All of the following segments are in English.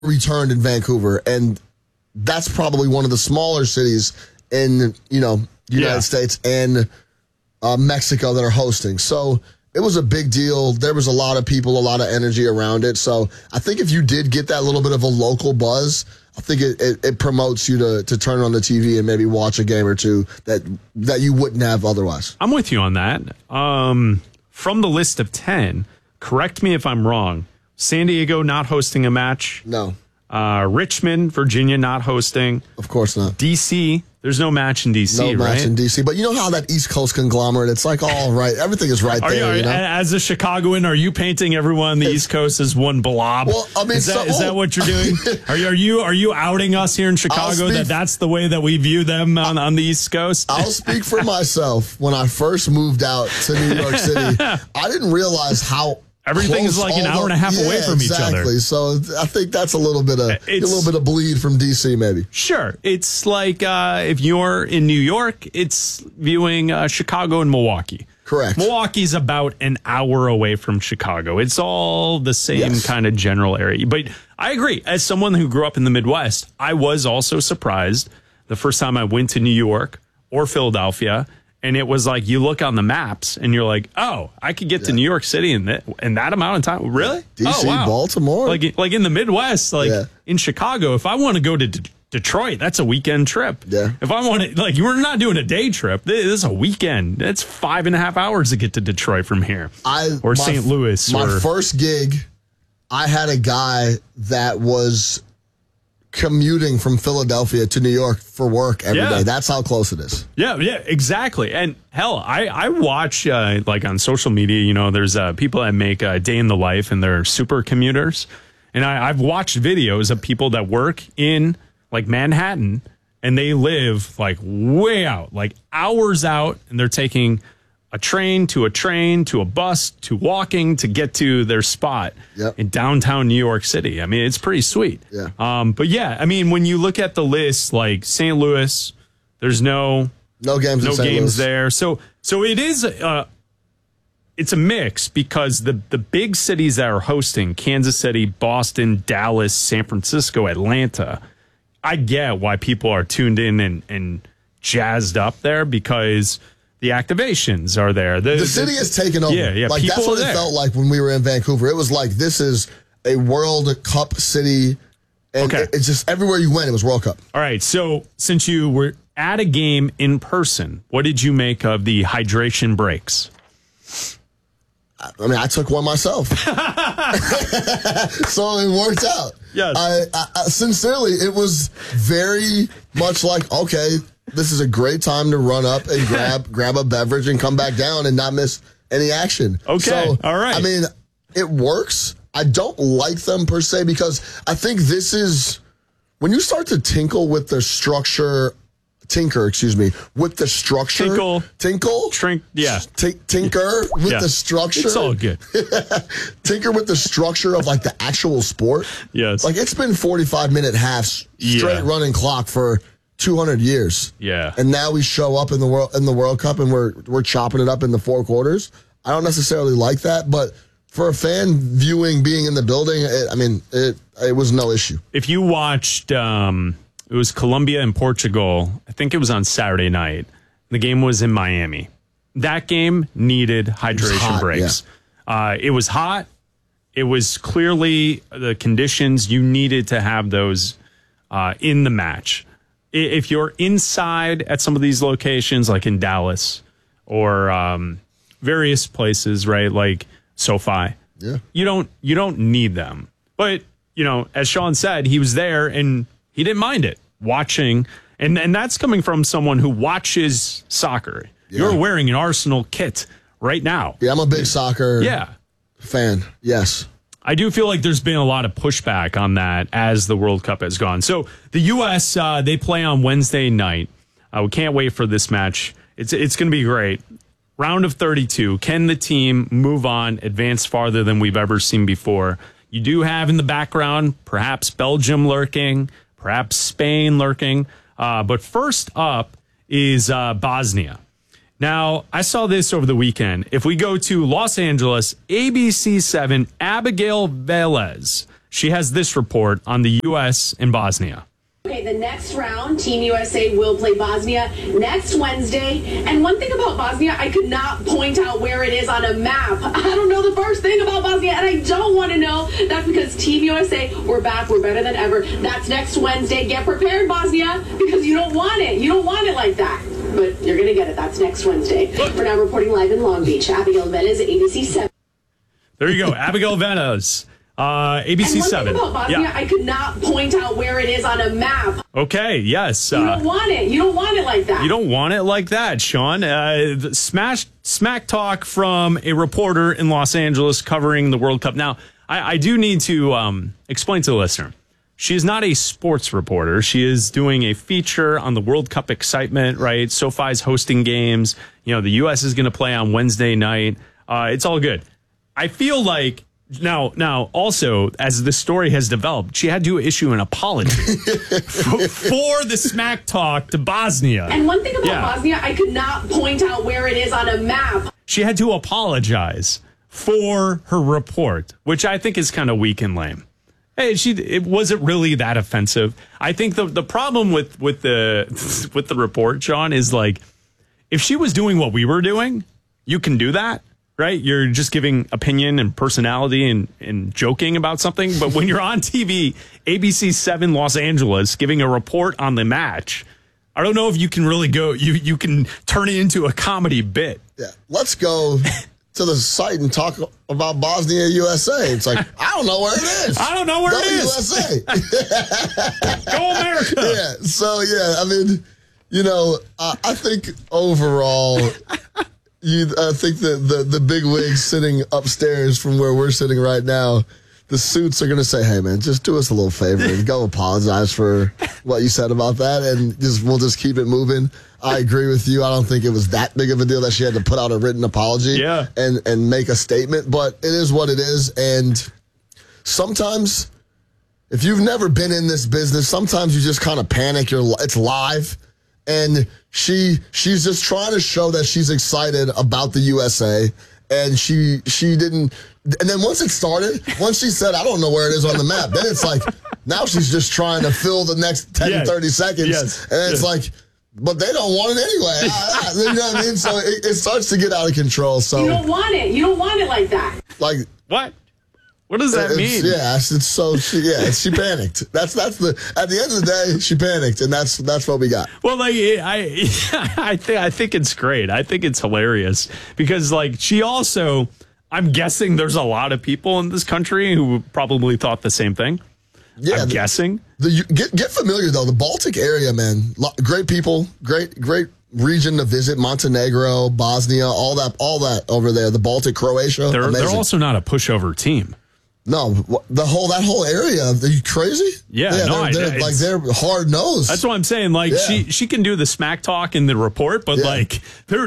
returned in Vancouver, and that's probably one of the smaller cities in, United States and Mexico that are hosting. So it was a big deal. There was a lot of people, a lot of energy around it. So I think if you did get that little bit of a local buzz, I think it promotes you to turn on the TV and maybe watch a game or two that you wouldn't have otherwise. I'm with you on that. From the list of 10, correct me if I'm wrong, San Diego not hosting a match. No. Richmond, Virginia not hosting. Of course not. D.C., there's no match in D.C., right? No match in D.C., but you know how that East Coast conglomerate, it's like all right. Everything is right there. As a Chicagoan, are you painting everyone on the East Coast as one blob? Well, I mean, is that what you're doing? Are you outing us here in Chicago that's the way that we view them on the East Coast? I'll speak for myself. When I first moved out to New York City, I didn't realize how everything is like an hour and a half away from each other. So I think that's a little bit of bleed from DC, maybe. Sure, it's like if you're in New York, it's viewing Chicago and Milwaukee. Correct. Milwaukee's about an hour away from Chicago. It's all the same kind of general area. But I agree. As someone who grew up in the Midwest, I was also surprised the first time I went to New York or Philadelphia. And it was like you look on the maps and you're like, oh, I could get to New York City in that amount of time. Really? D.C., Baltimore. Like in the Midwest, in Chicago, if I want to go to Detroit, that's a weekend trip. Yeah. If I want to, we're not doing a day trip. This is a weekend. That's 5.5 hours to get to Detroit from here. Or St. Louis. My first gig, I had a guy that was commuting from Philadelphia to New York for work every day. That's how close it is. Yeah, exactly. And hell, I watch on social media, there's people that make a day in the life and they're super commuters. And I've watched videos of people that work in Manhattan and they live way out, hours out, and they're taking a train to a bus to walking to get to their spot in downtown New York City. I mean, it's pretty sweet. Yeah. But yeah, I mean, when you look at the list, St. Louis, there's no games there. So it is it's a mix because the big cities that are hosting, Kansas City, Boston, Dallas, San Francisco, Atlanta, I get why people are tuned in and jazzed up there because the activations are there. The city has taken over. Yeah. That's what it felt like when we were in Vancouver. It was like, this is a World Cup city. And it's just everywhere you went, it was World Cup. All right. So since you were at a game in person, what did you make of the hydration breaks? I mean, I took one myself. So it worked out. Yes. I sincerely, it was very much like, okay, this is a great time to run up and grab a beverage and come back down and not miss any action. Okay, so, all right. I mean, it works. I don't like them per se because I think this is when you start to tinker with the structure. Tinker with the structure it's all good. Tinker with the structure of the actual sport. Yes, it's been 45-minute halves straight running clock for 200 years. Yeah. And now we show up in the World Cup and we're chopping it up in the 4 quarters. I don't necessarily like that, but for a fan viewing, being in the building, it was no issue. If you watched, it was Colombia and Portugal. I think it was on Saturday night. The game was in Miami. That game needed hydration breaks. Yeah. It was hot. It was clearly the conditions. You needed to have those in the match. If you're inside at some of these locations, like in Dallas or various places, right, like SoFi, you don't need them. But as Sean said, he was there and he didn't mind it watching, and that's coming from someone who watches soccer. Yeah. You're wearing an Arsenal kit right now. Yeah, I'm a big soccer fan. Yes. I do feel like there's been a lot of pushback on that as the World Cup has gone. So the U.S., they play on Wednesday night. We can't wait for this match. It's going to be great. Round of 32. Can the team move on, advance farther than we've ever seen before? You do have in the background perhaps Belgium lurking, perhaps Spain lurking. But first up is Bosnia. Now, I saw this over the weekend. If we go to Los Angeles, ABC7, Abigail Velez She has this report on the U.S. and Bosnia. Okay, the next round, Team USA will play Bosnia next Wednesday. And one thing about Bosnia, I could not point out where it is on a map. I don't know the first thing about Bosnia, and I don't want to know. That's because Team USA, we're back, we're better than ever. That's next Wednesday. Get prepared, Bosnia, because you don't want it. You don't want it like that. But you're going to get it. That's next Wednesday. We're now reporting live in Long Beach. Abigail Venez, ABC 7. There you go, Abigail Venez. ABC 7. And one thing about Bosnia, I could not point out where it is on a map. Okay, yes. You don't want it. You don't want it like that. You don't want it like that, Sean. Smack talk from a reporter in Los Angeles covering the World Cup. Now, I do need to explain to the listener. She is not a sports reporter. She is doing a feature on the World Cup excitement, right? SoFi's hosting games. You know, the U.S. is going to play on Wednesday night. It's all good. I feel like Now, also, as the story has developed, she had to issue an apology for the smack talk to Bosnia. And one thing about Bosnia, I could not point out where it is on a map. She had to apologize for her report, which I think is kind of weak and lame. Hey, it wasn't really that offensive. I think the problem with the report, Sean, is like if she was doing what we were doing, you can do that. Right? You're just giving opinion and personality and joking about something. But when you're on TV, ABC 7 Los Angeles, giving a report on the match, I don't know if you can really go, you can turn it into a comedy bit. Yeah. Let's go to the site and talk about Bosnia, USA. It's like, I don't know where it is. I don't know where it is. USA. Go America. Yeah. So, yeah, I mean, you know, I think overall... I think that the big wigs sitting upstairs from where we're sitting right now, the suits are going to say, hey, man, just do us a little favor and go apologize for what you said about that, and we'll just keep it moving. I agree with you. I don't think it was that big of a deal that she had to put out a written apology and make a statement, but it is what it is. And sometimes, if you've never been in this business, sometimes you just kind of panic. It's live. And she's just trying to show that she's excited about the USA, and she didn't. And then once it started, once she said, I don't know where it is on the map, then it's like, now she's just trying to fill the next 10, 30 seconds. And it's like, but they don't want it anyway. You know what I mean? So it starts to get out of control. So you don't want it. You don't want it like that. Like what? What does that mean? Yeah, it's so she panicked. That's at the end of the day, she panicked, and that's what we got. Well, like I think it's great. I think it's hilarious because like she also, I'm guessing there's a lot of people in this country who probably thought the same thing. Yeah, I'm guessing. Get familiar though. The Baltic area, man, great people, great region to visit. Montenegro, Bosnia, all that over there. The Baltic, Croatia. They're also not a pushover team. No, that whole area. Are you crazy? Yeah, they're hard nosed. That's what I'm saying. Like she can do the smack talk in the report, but like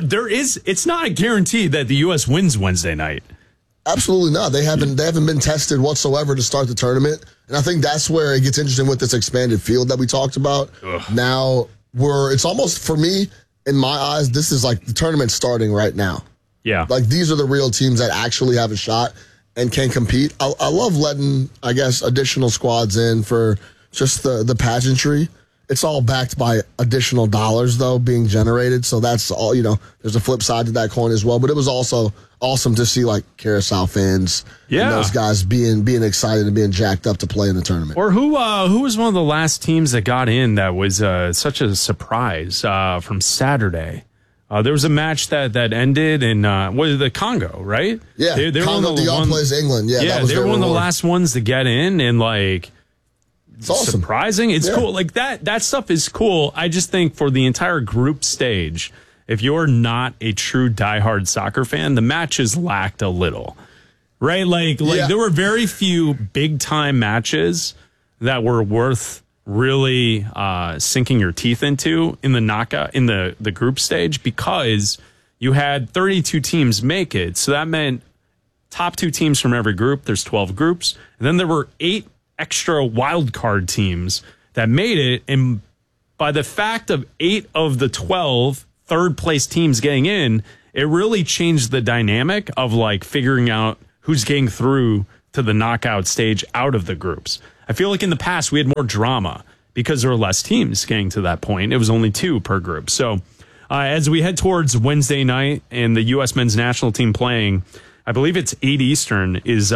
it's not a guarantee that the U.S. wins Wednesday night. Absolutely not. They haven't been tested whatsoever to start the tournament, and I think that's where it gets interesting with this expanded field that we talked about. Now it's almost, for me, in my eyes, this is like the tournament starting right now. Yeah, like these are the real teams that actually have a shot and can compete. I love letting, I guess, additional squads in for just the pageantry. It's all backed by additional dollars, though, being generated. So that's all, there's a flip side to that coin as well. But it was also awesome to see, like, Carousel fans and those guys being excited and being jacked up to play in the tournament. Or who was one of the last teams that got in that was such a surprise from Saturday? There was a match that ended in the Congo, right? Yeah, Congo DR plays England. Yeah, they were one of the last ones to get in, and like, it's awesome. Surprising. It's cool. Like that stuff is cool. I just think for the entire group stage, if you're not a true diehard soccer fan, the matches lacked a little, right? Like there were very few big time matches that were worth really sinking your teeth into in the knockout in the group stage, because you had 32 teams make it. So that meant top 2 teams from every group. There's 12 groups. And then there were 8 extra wild card teams that made it. And by the fact of 8 of the 12 third place teams getting in, it really changed the dynamic of like figuring out who's getting through to the knockout stage out of the groups. I feel like in the past we had more drama because there were less teams getting to that point. It was only 2 per group. So as we head towards Wednesday night and the U.S. men's national team playing, I believe it's 8 Eastern is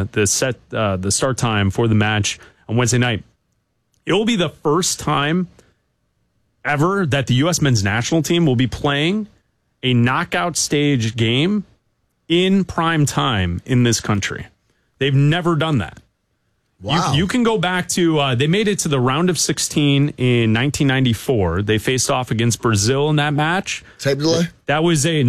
the start time for the match on Wednesday night. It will be the first time ever that the U.S. men's national team will be playing a knockout stage game in prime time in this country. They've never done that. Wow. You can go back to, they made it to the round of 16 in 1994. They faced off against Brazil in that match. Tape delay? That was it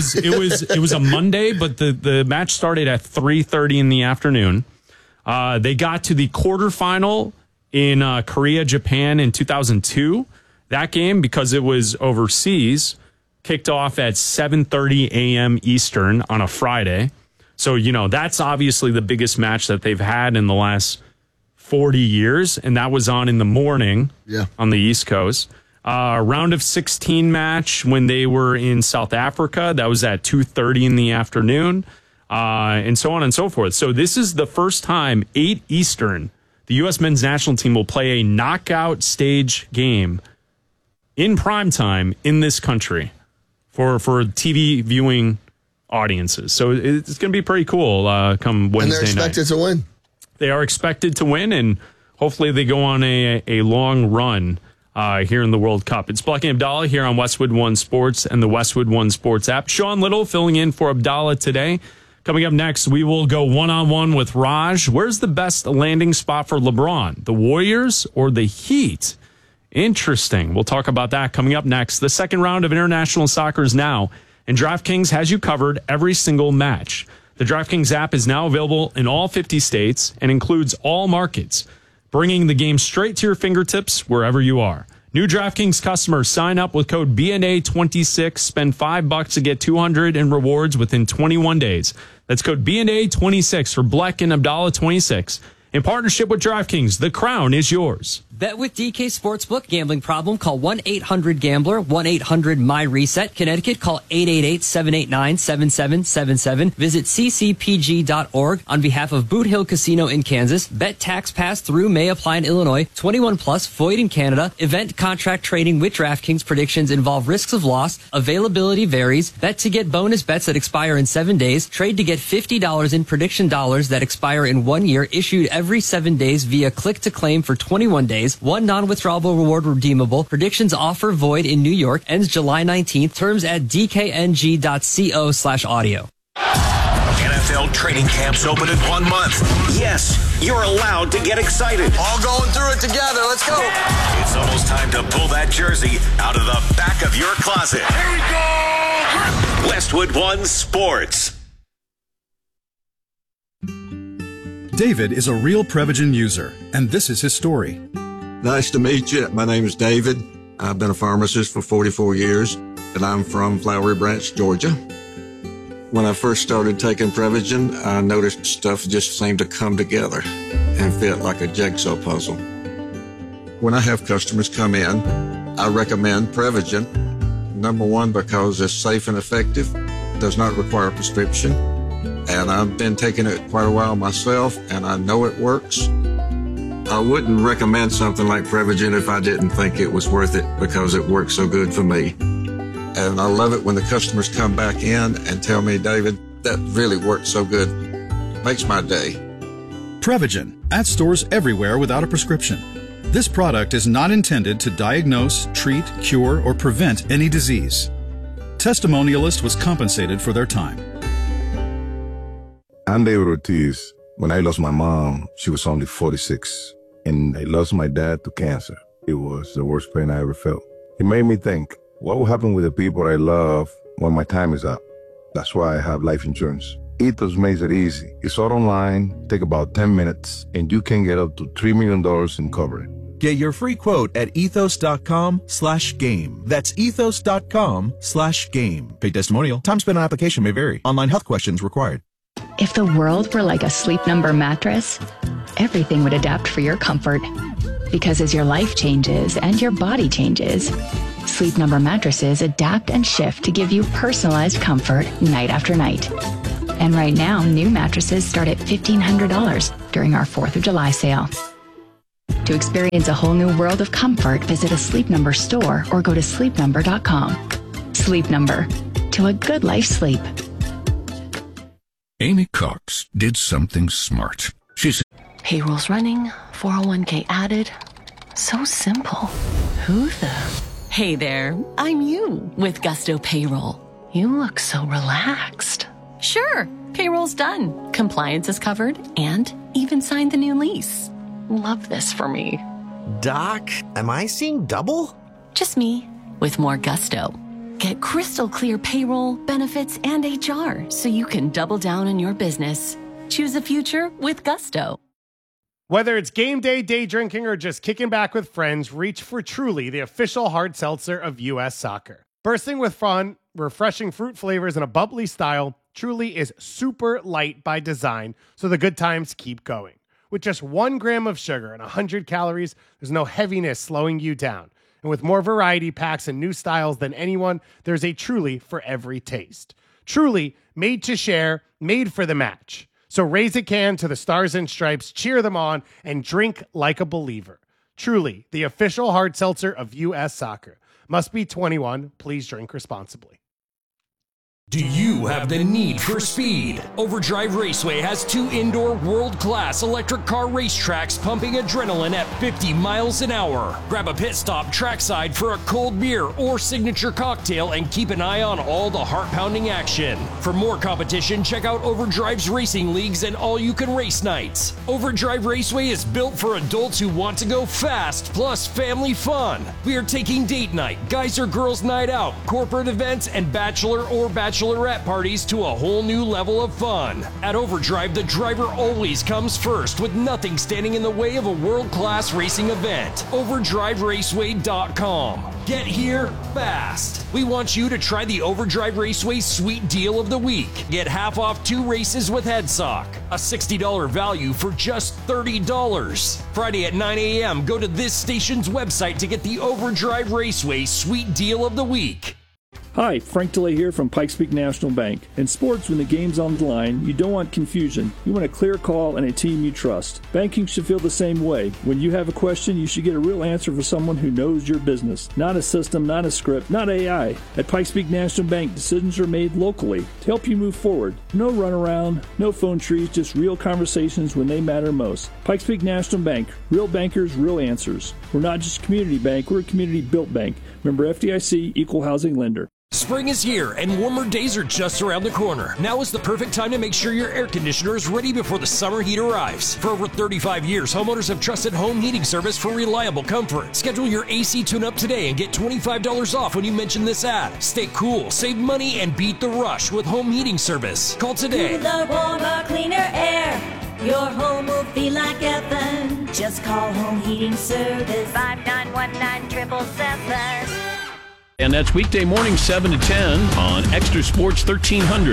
was a Monday, but the match started at 3:30 in the afternoon. They got to the quarterfinal in Korea, Japan in 2002. That game, because it was overseas, kicked off at 7:30 a.m. Eastern on a Friday. So, that's obviously the biggest match that they've had in the last 40 years, and that was on in the morning on the East Coast. Round of 16 match when they were in South Africa, that was at 2:30 in the afternoon, and so on and so forth. So this is the first time, 8 Eastern, the U.S. men's national team will play a knockout stage game in prime time in this country for TV viewing audiences. So it's going to be pretty cool come Wednesday night. And they're expected to win. They are expected to win, and hopefully they go on a long run here in the World Cup. It's Black and Abdallah here on Westwood One Sports and the Westwood One Sports app. Sean Little filling in for Abdallah today. Coming up next, we will go one-on-one with Raj. Where's the best landing spot for LeBron? The Warriors or the Heat? Interesting. We'll talk about that coming up next. The second round of international soccer is now, and DraftKings has you covered every single match. The DraftKings app is now available in all 50 states and includes all markets, bringing the game straight to your fingertips wherever you are. New DraftKings customers sign up with code BNA26, spend $5 to get $200 in rewards within 21 days. That's code BNA26 for Black and Abdallah 26. In partnership with DraftKings, the crown is yours. Bet with DK Sportsbook. Gambling problem? Call 1-800-GAMBLER, 1-800-MY-RESET. Connecticut, call 888-789-7777. Visit ccpg.org. On behalf of Boot Hill Casino in Kansas, bet tax pass through may apply in Illinois. 21 plus, void in Canada. Event contract trading with DraftKings. Predictions involve risks of loss. Availability varies. Bet to get bonus bets that expire in 7 days. Trade to get $50 in prediction dollars that expire in 1 year. Issued every 7 days via click to claim for 21 days. One non-withdrawable reward redeemable. Predictions offer void in New York. Ends July 19th. Terms at dkng.co/audio. NFL training camps open in 1 month. Yes, you're allowed to get excited. All going through it together. Let's go. It's almost time to pull that jersey out of the back of your closet. Here we go. Westwood One Sports. David is a real Prevagen user, and this is his story. Nice to meet you. My name is David. I've been a pharmacist for 44 years, and I'm from Flowery Branch, Georgia. When I first started taking Prevagen, I noticed stuff just seemed to come together and fit like a jigsaw puzzle. When I have customers come in, I recommend Prevagen. Number one, because it's safe and effective, does not require a prescription, and I've been taking it quite a while myself, and I know it works. I wouldn't recommend something like Prevagen if I didn't think it was worth it because it works so good for me. And I love it when the customers come back in and tell me, David, that really worked so good. Makes my day. Prevagen, at stores everywhere without a prescription. This product is not intended to diagnose, treat, cure, or prevent any disease. Testimonialist was compensated for their time. I'm David Ortiz. When I lost my mom, she was only 46, and I lost my dad to cancer. It was the worst pain I ever felt. It made me think, what will happen with the people I love when my time is up? That's why I have life insurance. Ethos makes it easy. It's all online, take about 10 minutes, and you can get up to $3 million in coverage. Get your free quote at ethos.com/game. That's ethos.com/game. Paid testimonial. Time spent on application may vary. Online health questions required. If the world were like a Sleep Number mattress, everything would adapt for your comfort. Because as your life changes and your body changes, Sleep Number mattresses adapt and shift to give you personalized comfort night after night. And right now, new mattresses start at $1,500 during our 4th of July sale. To experience a whole new world of comfort, visit a Sleep Number store or go to sleepnumber.com. Sleep Number. To a good life sleep. Amy Cox did something smart. She said, payroll's running, 401k added. So simple. Who the? Hey there, I'm you with Gusto Payroll. You look so relaxed. Sure, payroll's done. Compliance is covered and even signed the new lease. Love this for me. Doc, am I seeing double? Just me with more gusto. Get crystal clear payroll, benefits, and HR so you can double down on your business. Choose a future with Gusto. Whether it's game day, day drinking, or just kicking back with friends, reach for Truly, the official hard seltzer of U.S. Soccer. Bursting with fun, refreshing fruit flavors, and a bubbly style, Truly is super light by design, so the good times keep going. With just 1 gram of sugar and 100 calories, there's no heaviness slowing you down. And with more variety packs and new styles than anyone, there's a Truly for every taste. Truly, made to share, made for the match. So raise a can to the Stars and Stripes, cheer them on, and drink like a believer. Truly, the official hard seltzer of U.S. Soccer. Must be 21. Please drink responsibly. Do you have the need for speed? Overdrive Raceway has 2 indoor world-class electric car racetracks pumping adrenaline at 50 miles an hour. Grab a pit stop trackside for a cold beer or signature cocktail and keep an eye on all the heart-pounding action. For more competition, check out Overdrive's racing leagues and all-you-can-race nights. Overdrive Raceway is built for adults who want to go fast, plus family fun. We are taking date night, guys or girls night out, corporate events, and bachelor or bachelorette parties to a whole new level of fun. At Overdrive, the driver always comes first, with nothing standing in the way of a world-class racing event. OverdriveRaceway.com. Get here fast. We want you to try the Overdrive Raceway Sweet Deal of the Week. Get half off 2 races with HeadSock. A $60 value for just $30. Friday at 9 a.m., go to this station's website to get the Overdrive Raceway Sweet Deal of the Week. Hi, Frank DeLay here from Pikes Peak National Bank. In sports, when the game's on the line, you don't want confusion. You want a clear call and a team you trust. Banking should feel the same way. When you have a question, you should get a real answer from someone who knows your business. Not a system, not a script, not AI. At Pikes Peak National Bank, decisions are made locally to help you move forward. No runaround, no phone trees, just real conversations when they matter most. Pikes Peak National Bank. Real bankers, real answers. We're not just a community bank, we're a community-built bank. Member FDIC, Equal Housing Lender. Spring is here, and warmer days are just around the corner. Now is the perfect time to make sure your air conditioner is ready before the summer heat arrives. For over 35 years, homeowners have trusted Home Heating Service for reliable comfort. Schedule your AC tune-up today and get $25 off when you mention this ad. Stay cool, save money, and beat the rush with Home Heating Service. Call today. Cooler, warmer, cleaner air. Your home will feel like heaven. Just call Home Heating Service. 5919-777. And that's weekday morning, 7 to 10 on Extra Sports 1300.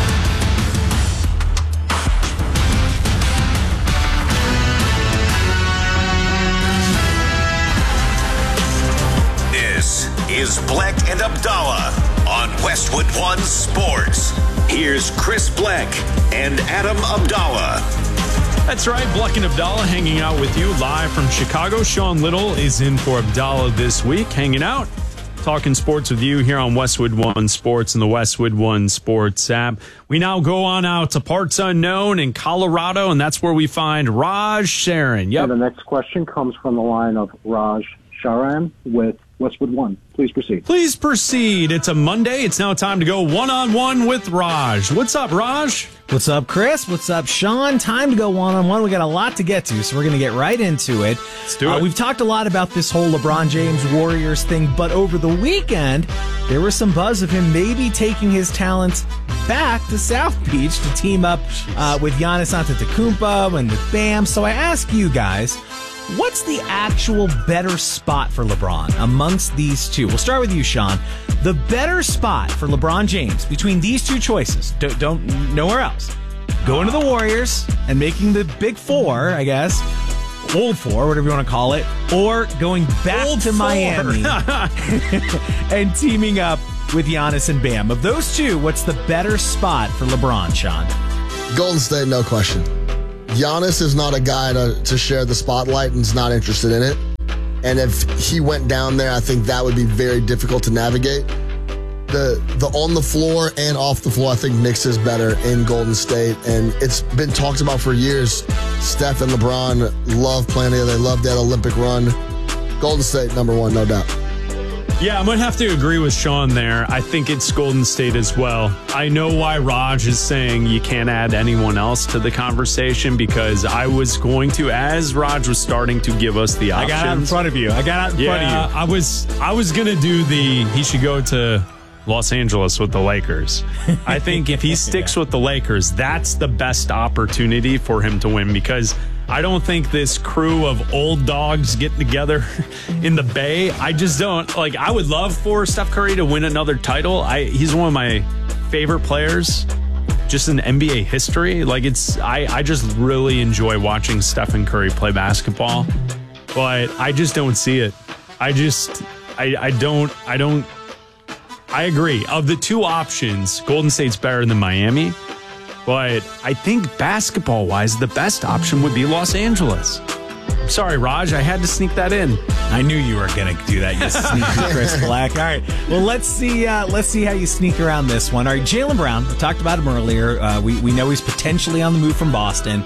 This is Bleck and Abdallah on Westwood One Sports. Here's Chris Bleck and Adam Abdallah. That's right, Bleck and Abdallah hanging out with you live from Chicago. Sean Little is in for Abdallah this week, hanging out, talking sports with you here on Westwood One Sports and the Westwood One Sports app. We now go on out to parts unknown in Colorado, and that's where we find Raj Sharan. Yep. And the next question comes from the line of Raj Sharan with Westwood One. Please proceed. Please proceed. It's a Monday. It's now time to go one-on-one with Raj. What's up, Raj? What's up, Chris? What's up, Sean? Time to go one-on-one. We got a lot to get to, so we're going to get right into it. Let's do it. We've talked a lot about this whole LeBron James Warriors thing, but over the weekend, there was some buzz of him maybe taking his talents back to South Beach to team up with Giannis Antetokounmpo and with Bam. So I ask you guys, what's the actual better spot for LeBron amongst these two? We'll start with you, Sean. The better spot for LeBron James between these two choices, don't nowhere else. Going to the Warriors and making the big four, I guess, old four, whatever you want to call it, or going back to Miami and teaming up with Giannis and Bam. Of those two, what's the better spot for LeBron, Sean? Golden State, no question. Giannis is not a guy to share the spotlight and is not interested in it. And if he went down there, I think that would be very difficult to navigate. The on the floor and off the floor, I think Knicks is better in Golden State. And it's been talked about for years. Steph and LeBron love playing together. They love that Olympic run. Golden State, number one, no doubt. Yeah, I'm going to have to agree with Sean there. I think it's Golden State as well. I know why Raj is saying you can't add anyone else to the conversation, because I was going to, as Raj was starting to give us the options. I got out in front of you. I was going to do he should go to Los Angeles with the Lakers. I think if he sticks with the Lakers, that's the best opportunity for him to win, because I don't think this crew of old dogs getting together in the Bay. I just don't. Like, I would love for Steph Curry to win another title. He's one of my favorite players just in NBA history. Like, I just really enjoy watching Stephen Curry play basketball, but I just don't see it. I agree. Of the two options, Golden State's better than Miami. But I think basketball-wise, the best option would be Los Angeles. I'm sorry, Raj. I had to sneak that in. I knew you were going to do that, you sneaky Chris Black. All right. Well, let's see how you sneak around this one. All right, Jaylen Brown. We talked about him earlier. We know he's potentially on the move from Boston.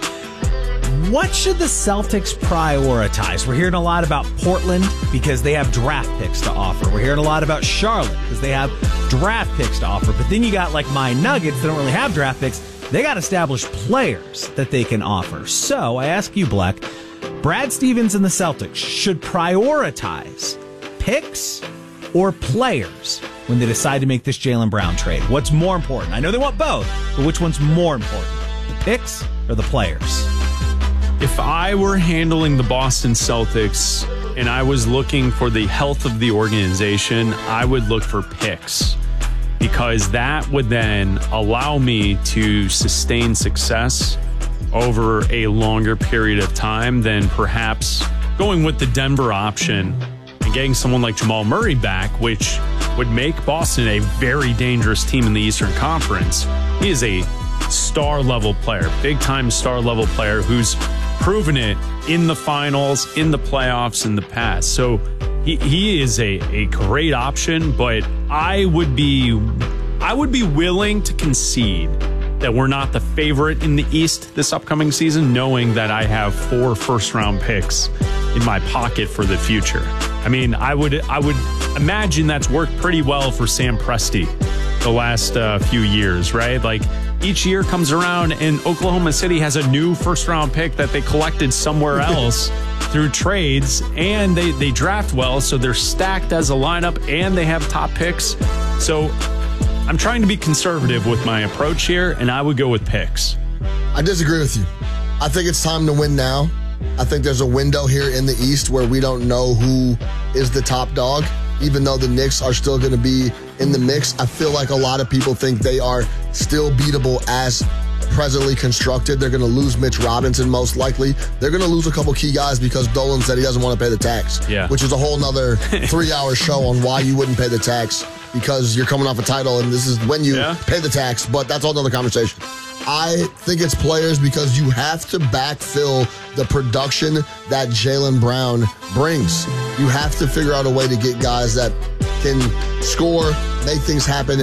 What should the Celtics prioritize? We're hearing a lot about Portland because they have draft picks to offer. We're hearing a lot about Charlotte because they have draft picks to offer. But then you got like my Nuggets that don't really have draft picks. They got established players that they can offer. So I ask you, Black, Brad Stevens and the Celtics should prioritize picks or players when they decide to make this Jaylen Brown trade? What's more important? I know they want both, but which one's more important? The picks or the players? If I were handling the Boston Celtics and I was looking for the health of the organization, I would look for picks, because that would then allow me to sustain success over a longer period of time than perhaps going with the Denver option and getting someone like Jamal Murray back, which would make Boston a very dangerous team in the Eastern Conference. He is a star-level player, big-time star-level player who's proven it in the finals, in the playoffs, in the past. So he is a great option, but I would be willing to concede that we're not the favorite in the East this upcoming season, knowing that I have 4 first-round picks in my pocket for the future. I mean, I would imagine that's worked pretty well for Sam Presti the last few years, right? Like, each year comes around and Oklahoma City has a new first-round pick that they collected somewhere else through trades, and they draft well, so they're stacked as a lineup, and they have top picks. So I'm trying to be conservative with my approach here, and I would go with picks. I disagree with you. I think it's time to win now. I think there's a window here in the East where we don't know who is the top dog. Even though the Knicks are still going to be in the mix, I feel like a lot of people think they are still beatable as presently constructed. They're going to lose Mitch Robinson most likely. They're going to lose a couple key guys because Dolan said he doesn't want to pay the tax, which is a whole nother 3-hour show on why you wouldn't pay the tax, because you're coming off a title and this is when you pay the tax, but that's all another conversation. I think it's players because you have to backfill the production that Jaylen Brown brings. You have to figure out a way to get guys that can score, make things happen,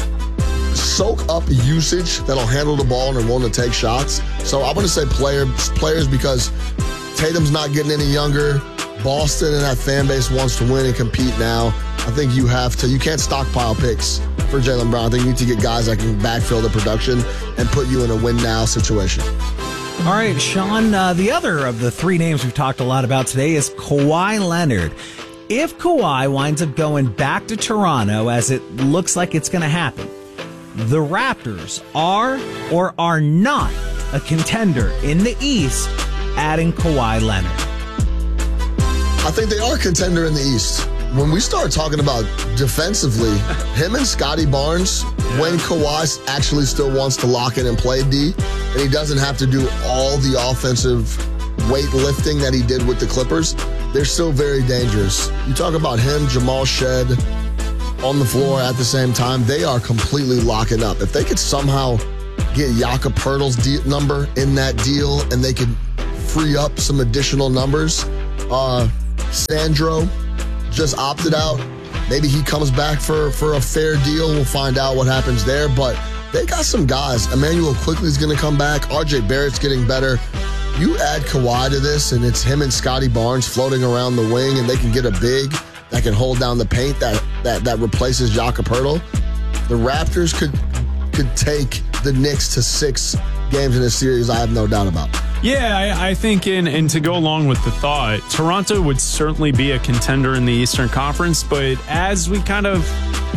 soak up usage that'll handle the ball and are willing to take shots. So I'm going to say players because Tatum's not getting any younger. Boston and that fan base wants to win and compete now. I think you can't stockpile picks for Jaylen Brown. I think you need to get guys that can backfill the production and put you in a win-now situation. All right, Sean, the other of the 3 names we've talked a lot about today is Kawhi Leonard. If Kawhi winds up going back to Toronto, as it looks like it's going to happen, the Raptors are or are not a contender in the East, adding Kawhi Leonard. I think they are a contender in the East. When we start talking about defensively, him and Scotty Barnes, when Kawhi actually still wants to lock in and play D, and he doesn't have to do all the offensive weightlifting that he did with the Clippers, they're still very dangerous. You talk about him, Jamal Shed, on the floor at the same time, they are completely locking up. If they could somehow get Jakob Poeltl's number in that deal and they could free up some additional numbers, Sandro just opted out. Maybe he comes back for a fair deal. We'll find out what happens there. But they got some guys. Emmanuel Quickley's going to come back. RJ Barrett's getting better. You add Kawhi to this, and it's him and Scotty Barnes floating around the wing, and they can get a big that can hold down the paint that replaces Jakob Poeltl. The Raptors could take the Knicks to 6 games in a series, I have no doubt about. Yeah, I think, and to go along with the thought, Toronto would certainly be a contender in the Eastern Conference, but as we kind of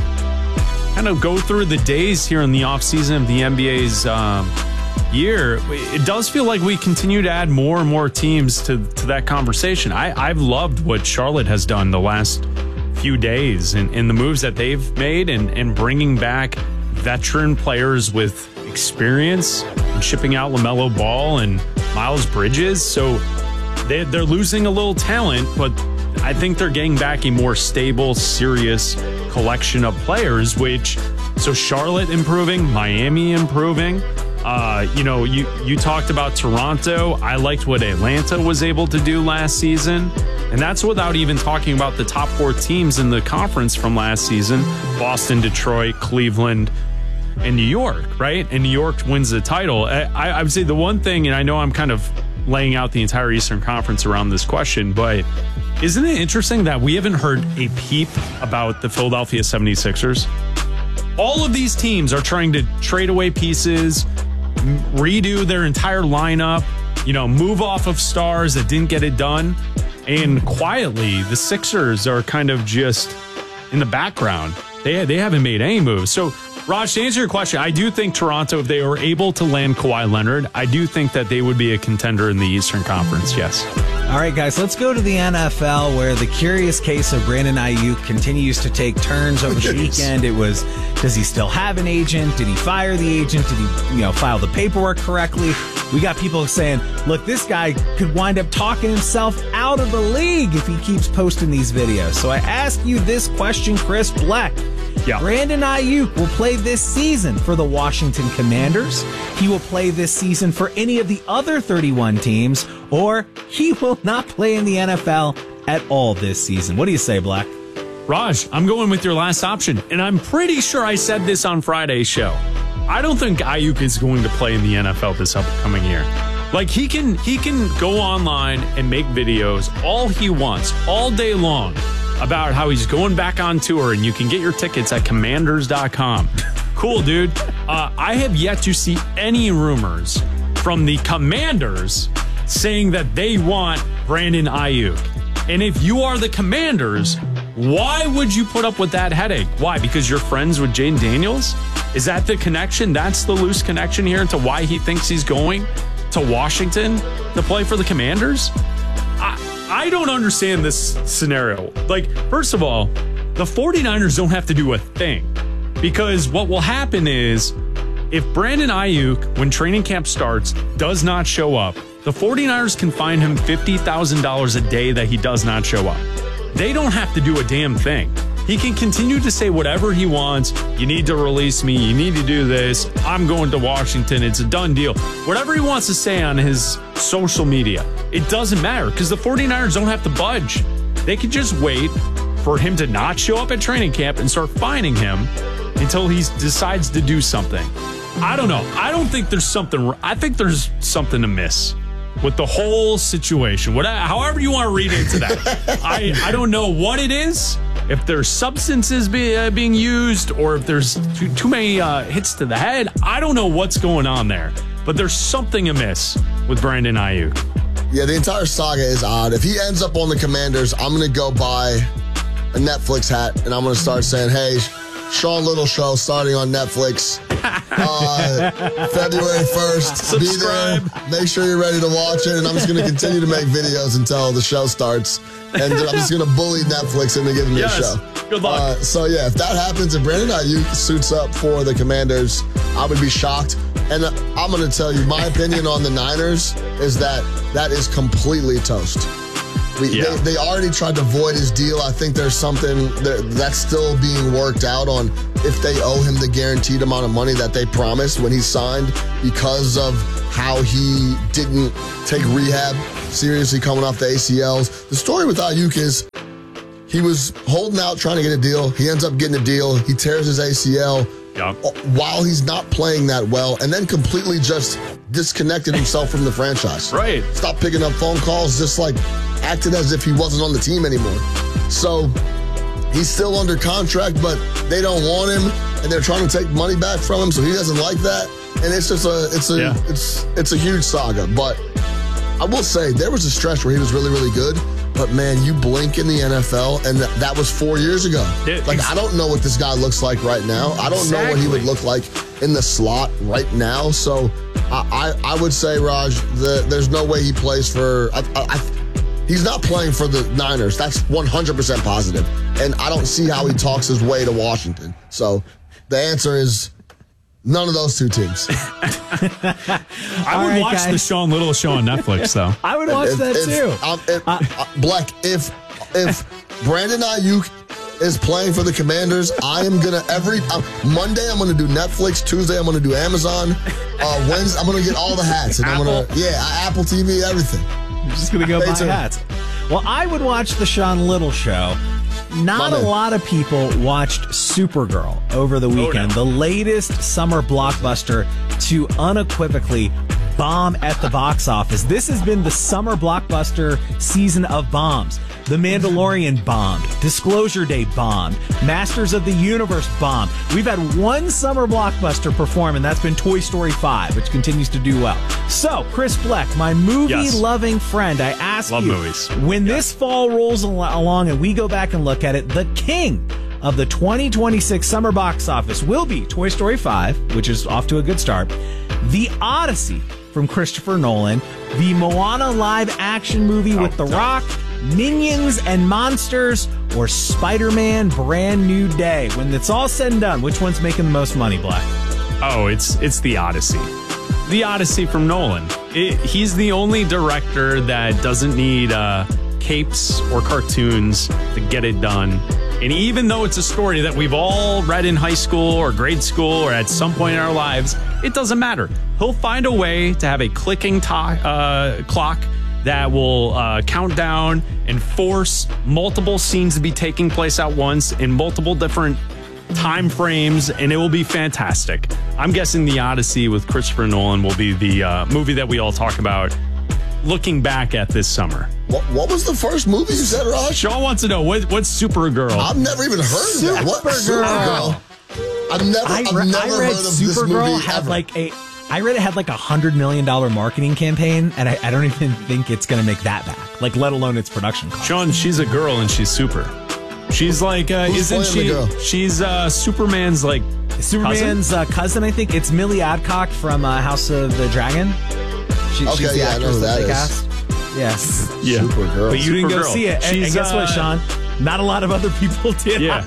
go through the days here in the offseason of the NBA's year, it does feel like we continue to add more and more teams to that conversation. I've loved what Charlotte has done the last few days and the moves that they've made and bringing back veteran players with experience and shipping out LaMelo Ball and Miles Bridges. So they're losing a little talent, but I think they're getting back a more stable, serious collection of players, so Charlotte improving, Miami improving. You talked about Toronto. I liked what Atlanta was able to do last season. And that's without even talking about the top 4 teams in the conference from last season: Boston, Detroit, Cleveland, and New York, right? And New York wins the title. I would say the one thing, and I know I'm kind of laying out the entire Eastern Conference around this question, but isn't it interesting that we haven't heard a peep about the Philadelphia 76ers? All of these teams are trying to trade away pieces, redo their entire lineup, move off of stars that didn't get it done. And quietly, the Sixers are kind of just in the background. They haven't made any moves. So, Raj, to answer your question, I do think Toronto, if they were able to land Kawhi Leonard, I do think that they would be a contender in the Eastern Conference, yes. All right, guys, let's go to the NFL, where the curious case of Brandon Ayuk continues to take turns over the weekend. It was, does he still have an agent? Did he fire the agent? Did he, file the paperwork correctly? We got people saying, look, this guy could wind up talking himself out of the league if he keeps posting these videos. So I ask you this question, Chris Black. Yeah. Brandon Ayuk will play this season for the Washington Commanders. He will play this season for any of the other 31 teams, or he will not play in the NFL at all this season. What do you say, Black? Raj, I'm going with your last option, and I'm pretty sure I said this on Friday's show. I don't think Ayuk is going to play in the NFL this upcoming year. Like, he can go online and make videos all he wants, all day long, about how he's going back on tour, and you can get your tickets at commanders.com. Cool, dude. I have yet to see any rumors from the Commanders saying that they want Brandon Ayuk. And if you are the Commanders, why would you put up with that headache? Why? Because you're friends with Jaden Daniels? Is that the connection? That's the loose connection here into why he thinks he's going to Washington to play for the Commanders? I don't understand this scenario. Like, first of all, the 49ers don't have to do a thing, because what will happen is if Brandon Ayuk, when training camp starts, does not show up, the 49ers can fine him $50,000 a day that he does not show up. They don't have to do a damn thing. He can continue to say whatever he wants. You need to release me. You need to do this. I'm going to Washington. It's a done deal. Whatever he wants to say on his social media, it doesn't matter, because the 49ers don't have to budge. They could just wait for him to not show up at training camp and start fining him until he decides to do something. I don't know. I don't think there's something. I think there's something amiss with the whole situation. However you want to read into that. I don't know what it is. If there's substances being used, or if there's too many hits to the head, I don't know what's going on there. But there's something amiss with Brandon Ayuk. Yeah, the entire saga is odd. If he ends up on the Commanders, I'm going to go buy a Netflix hat, and I'm going to start saying, hey, Sean Little Show starting on Netflix February 1st. Subscribe. Be there. Make sure you're ready to watch it, and I'm just going to continue to make videos until the show starts. And I'm just going to bully Netflix into giving me a show. Good luck. So, yeah, if that happens and Brandon Ayuk suits up for the Commanders, I would be shocked. And I'm going to tell you, my opinion on the Niners is that is completely toast. They already tried to void his deal. I think there's something that's still being worked out on if they owe him the guaranteed amount of money that they promised when he signed because of how he didn't take rehab seriously coming off the ACLs. The story with Ayuk is he was holding out trying to get a deal. He ends up getting a deal. He tears his ACL while he's not playing that well and then completely just disconnected himself from the franchise. Right. Stopped picking up phone calls, just like acted as if he wasn't on the team anymore. So he's still under contract, but they don't want him and they're trying to take money back from him, so he doesn't like that. And it's just it's a huge saga. But I will say there was a stretch where he was really, really good. But, man, you blink in the NFL, and that was 4 years ago. I don't know what this guy looks like right now. I don't know what he would look like in the slot right now. So I would say, Raj, there's no way he plays for he's not playing for the Niners. That's 100% positive. And I don't see how he talks his way to Washington. So the answer is none of those two teams. I would watch the Sean Little show on Netflix, though. I would watch that too. Black, if Brandon Ayuk is playing for the Commanders, I am gonna Monday I'm gonna do Netflix. Tuesday I'm gonna do Amazon. Wednesday I'm gonna get all the hats and Apple TV, everything. You're just gonna go buy hats. Well, I would watch the Sean Little show. Not a lot of people watched Supergirl over the weekend, the latest summer blockbuster to unequivocally bomb at the box office. This has been the summer blockbuster season of bombs. The Mandalorian bombed. Disclosure Day bombed. Masters of the Universe bombed. We've had one summer blockbuster perform, and that's been Toy Story 5, which continues to do well. So, Chris Bleck, my movie-loving friend, I ask you, when this fall rolls along and we go back and look at it, the king of the 2026 summer box office will be Toy Story 5, which is off to a good start, The Odyssey from Christopher Nolan, the Moana live-action movie with The Rock, Minions and Monsters, or Spider-Man Brand New Day. When it's all said and done, which one's making the most money, Black? Oh, it's The Odyssey. The Odyssey from Nolan. He's the only director that doesn't need capes or cartoons to get it done. And even though it's a story that we've all read in high school or grade school or at some point in our lives, it doesn't matter. He'll find a way to have a clicking clock that will count down and force multiple scenes to be taking place at once in multiple different time frames, and it will be fantastic. I'm guessing The Odyssey with Christopher Nolan will be the movie that we all talk about looking back at this summer. What was the first movie you said, Raj? Sean wants to know, what's Supergirl? I've never even heard of that. What Supergirl? I've never heard of this movie ever. I read it had like $100 million marketing campaign, and I don't even think it's going to make that back, like let alone its production cost. Sean, she's a girl and she's super. She's like, isn't she? She's Superman's like cousin, I think. It's Millie Adcock from House of the Dragon. She's the actress that they cast. Yes. Yeah. Supergirl. But you didn't go see it. And guess what, Sean? Not a lot of other people did. Yeah.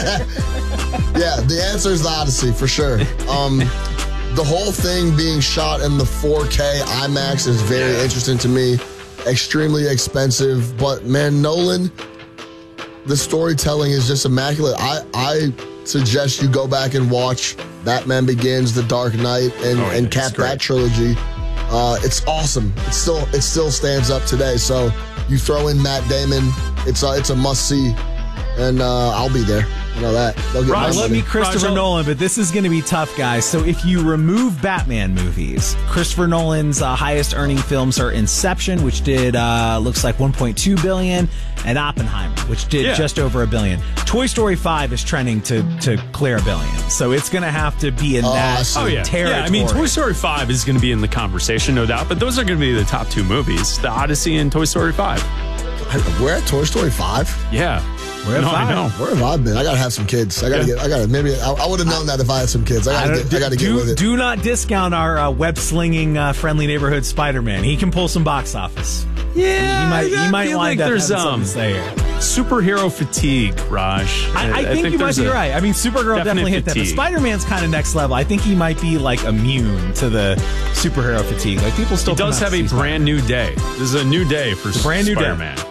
Yeah, the answer is The Odyssey, for sure. The whole thing being shot in the 4K IMAX is very interesting to me. Extremely expensive. But, man, Nolan, the storytelling is just immaculate. I suggest you go back and watch Batman Begins, The Dark Knight, and cap that trilogy. It's awesome. It still stands up today. So you throw in Matt Damon, it's a must see, and I'll be there. You know that. I love me Christopher Nolan, but this is going to be tough, guys. So if you remove Batman movies, Christopher Nolan's highest earning films are Inception, which did looks like $1.2 billion, and Oppenheimer, which did just over $1 billion. Toy Story 5 is trending to clear $1 billion, so it's going to have to be in that territory. Yeah, I mean, Toy Story 5 is going to be in the conversation, no doubt, but those are going to be the top two movies, The Odyssey and Toy Story 5. We're at Toy Story 5? Yeah. Where have I been? I gotta have some kids. I would have known that if I had some kids. I gotta get with it. Do not discount our web-slinging friendly neighborhood Spider-Man. He can pull some box office. Yeah, he might wind up having something to say here. Superhero fatigue, Raj. I think you might be right. I mean, Supergirl definitely hit that. But Spider-Man's kind of next level. I think he might be like immune to the superhero fatigue. Like people still. He does have a brand new day. This is a new day for Spider-Man.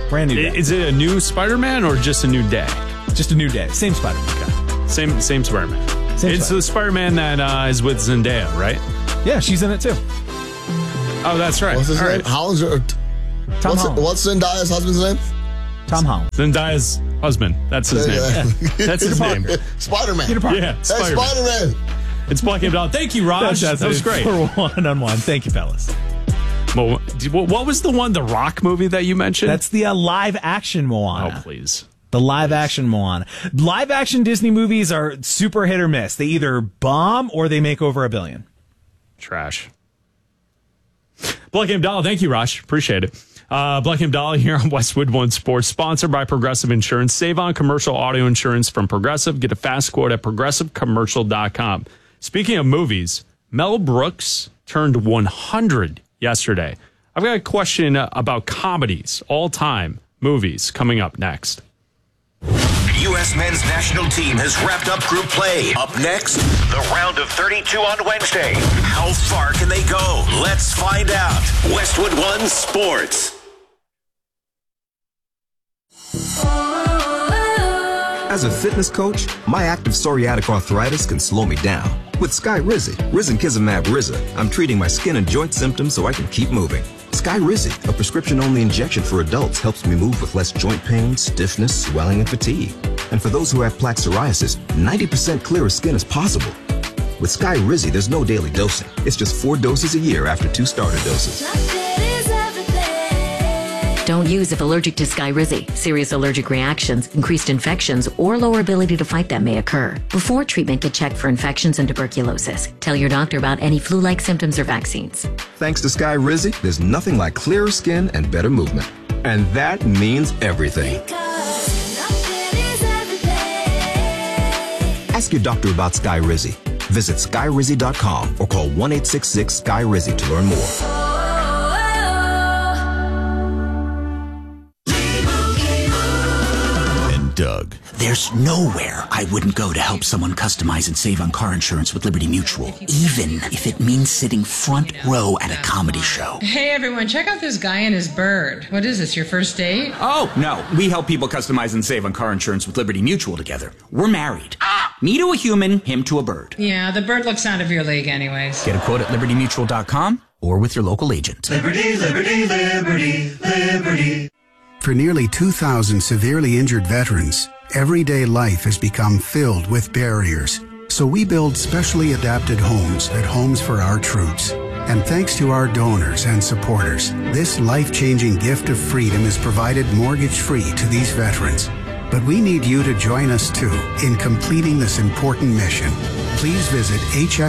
Brand new day. Is it a new Spider-Man or just a new day? Just a new day. Same Spider-Man. Okay. Same Spider-Man. It's the Spider-Man that is with Zendaya, right? Yeah, she's in it too. Oh, that's right. What's his name? Holland's Tom Holland. What's Zendaya's husband's name? Tom Holland. Zendaya's husband. That's his name. Yeah. That's his name. Spider-Man. Peter Parker. Yeah, Hey, Spider-Man. It's Black and Dog. Thank you, Raj. That was great. For one-on-one. Thank you, fellas. Well, what was the Rock movie that you mentioned? That's the live-action Moana. Oh, please. The live-action Moana. Live-action Disney movies are super hit or miss. They either bomb or they make over $1 billion. Trash. Black and Dollar. Thank you, Raj. Appreciate it. Black and Dollar here on Westwood One Sports, sponsored by Progressive Insurance. Save on commercial auto insurance from Progressive. Get a fast quote at progressivecommercial.com. Speaking of movies, Mel Brooks turned 100 yesterday. I've got a question about comedies, all-time movies, coming up next. U.S. men's national team has wrapped up group play. Up next, the round of 32 on Wednesday. How far can they go? Let's find out. Westwood One Sports. As a fitness coach, my active psoriatic arthritis can slow me down. With Skyrizi, Risankizumab Riza, I'm treating my skin and joint symptoms so I can keep moving. Skyrizi, a prescription-only injection for adults, helps me move with less joint pain, stiffness, swelling, and fatigue. And for those who have plaque psoriasis, 90% clearer skin is possible. With Skyrizi, there's no daily dosing. It's just 4 doses a year after 2 starter doses. Don't use if allergic to Skyrizi. Serious allergic reactions, increased infections, or lower ability to fight them may occur. Before treatment, get checked for infections and tuberculosis. Tell your doctor about any flu-like symptoms or vaccines. Thanks to Skyrizi, there's nothing like clearer skin and better movement. And that means everything. Ask your doctor about Skyrizi. Visit Skyrizi.com or call 1-866-SKY-RIZI to learn more. Doug. There's nowhere I wouldn't go to help someone customize and save on car insurance with Liberty Mutual, even if it means sitting front row at a comedy show. Hey everyone, check out this guy and his bird. What is this, your first date? Oh, no. We help people customize and save on car insurance with Liberty Mutual together. We're married. Me to a human, him to a bird. Yeah, the bird looks out of your league anyways. Get a quote at libertymutual.com or with your local agent. Liberty, liberty, liberty, liberty. For nearly 2,000 severely injured veterans, everyday life has become filled with barriers. So we build specially adapted homes at Homes for Our Troops. And thanks to our donors and supporters, this life-changing gift of freedom is provided mortgage-free to these veterans. But we need you to join us too in completing this important mission. Please visit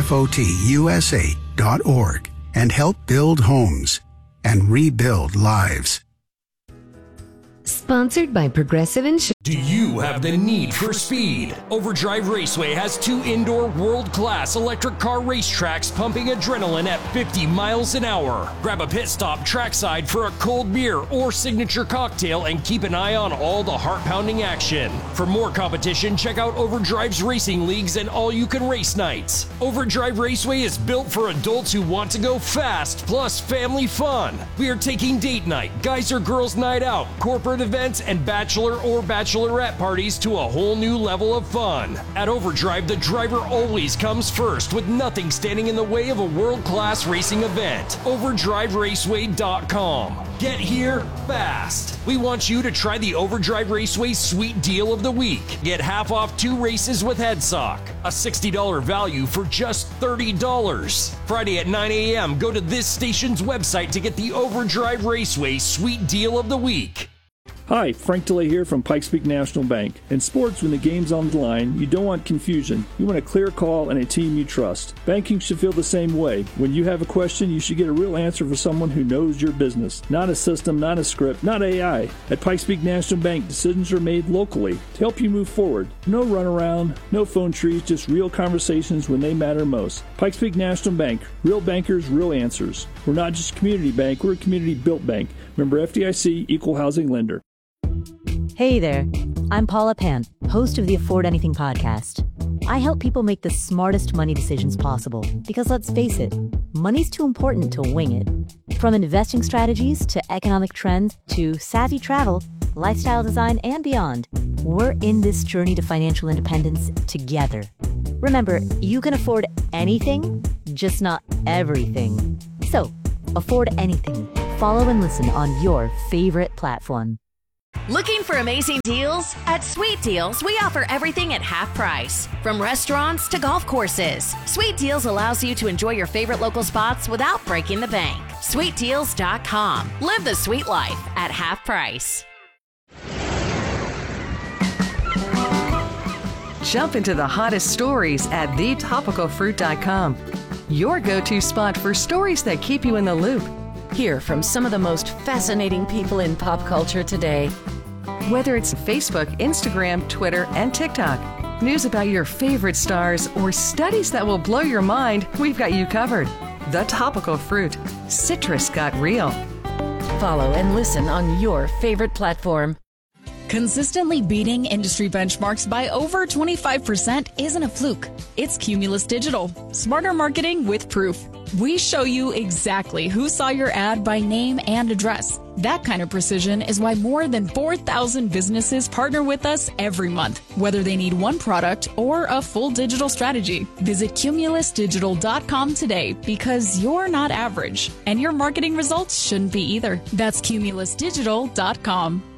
hfotusa.org and help build homes and rebuild lives. Sponsored by Progressive Insurance. Do you have the need for speed? Overdrive Raceway has 2 indoor world-class electric car racetracks pumping adrenaline at 50 miles an hour. Grab a pit stop trackside for a cold beer or signature cocktail and keep an eye on all the heart-pounding action. For more competition, check out Overdrive's racing leagues and all-you-can-race nights. Overdrive Raceway is built for adults who want to go fast, plus family fun. We are taking date night, guys or girls night out, corporate events, and bachelor or bachelorette parties to a whole new level of fun. At Overdrive, the driver always comes first, with nothing standing in the way of a world-class racing event. OverdriveRaceway.com. Get here fast. We want you to try the Overdrive Raceway Sweet Deal of the Week. Get half off 2 races with HeadSock. A $60 value for just $30. Friday at 9 a.m., go to this station's website to get the Overdrive Raceway Sweet Deal of the Week. Hi, Frank DeLay here from Pikes Peak National Bank. In sports, when the game's on the line, you don't want confusion. You want a clear call and a team you trust. Banking should feel the same way. When you have a question, you should get a real answer from someone who knows your business. Not a system, not a script, not AI. At Pikes Peak National Bank, decisions are made locally to help you move forward. No runaround, no phone trees, just real conversations when they matter most. Pikes Peak National Bank, real bankers, real answers. We're not just a community bank, we're a community-built bank. Member FDIC, Equal Housing Lender. Hey there, I'm Paula Pan, host of the Afford Anything podcast. I help people make the smartest money decisions possible because, let's face it, money's too important to wing it. From investing strategies to economic trends to savvy travel, lifestyle design, and beyond, we're in this journey to financial independence together. Remember, you can afford anything, just not everything. So, afford anything. Follow and listen on your favorite platform. Looking for amazing deals? At Sweet Deals, we offer everything at half price. From restaurants to golf courses, Sweet Deals allows you to enjoy your favorite local spots without breaking the bank. SweetDeals.com. Live the sweet life at half price. Jump into the hottest stories at thetopicalfruit.com. Your go-to spot for stories that keep you in the loop. Hear from some of the most fascinating people in pop culture today. Whether it's Facebook, Instagram, Twitter, and TikTok, news about your favorite stars, or studies that will blow your mind, we've got you covered. The Topical Fruit. Citrus got real. Follow and listen on your favorite platform. Consistently beating industry benchmarks by over 25% isn't a fluke. It's Cumulus Digital. Smarter marketing with proof. We show you exactly who saw your ad by name and address. That kind of precision is why more than 4,000 businesses partner with us every month, whether they need one product or a full digital strategy. Visit cumulusdigital.com today because you're not average, and your marketing results shouldn't be either. That's cumulusdigital.com.